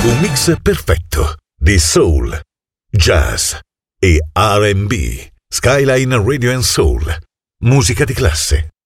Un mix perfetto di soul, jazz e R&B. Skyline Radio and Soul. Musica di classe.